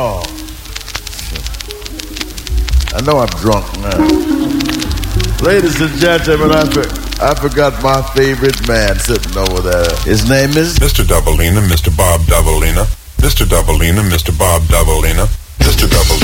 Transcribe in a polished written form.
Oh. I know I'm drunk now. Ladies and gentlemen, I forgot my favorite man sitting over there. His name is Mr. Doubleina, Mr. Bob Doubleina. Mr. Doubleina, Mr. Bob Doubleina. Mr. Doubleina.